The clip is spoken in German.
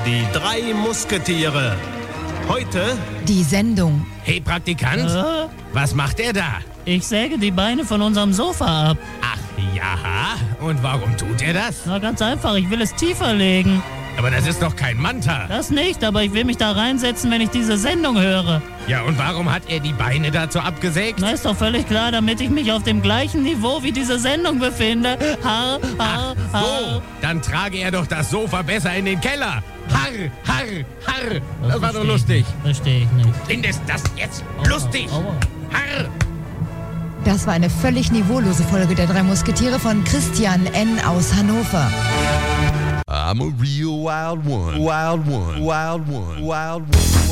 Die 3 Musketiere. Heute Die Sendung. Hey Praktikant, was macht er da? Ich säge die Beine von unserem Sofa ab. Ach ja, und warum tut er das? Na, ganz einfach, ich will es tiefer legen. Aber das ist doch kein Manta. Das nicht, aber ich will mich da reinsetzen, wenn ich diese Sendung höre. Ja, und warum hat er die Beine dazu abgesägt? Na, ist doch völlig klar, damit ich mich auf dem gleichen Niveau wie diese Sendung befinde. Har, har, So, har. dann trage er doch das Sofa besser in den Keller. Harr, harr, harr. Das war doch lustig. Verstehe ich nicht. Findest das jetzt lustig? Aua. Harr. Das war eine völlig niveaulose Folge der 3 Musketiere von Christian N. aus Hannover. I'm a real wild one. Wild one. Wild one. Wild one.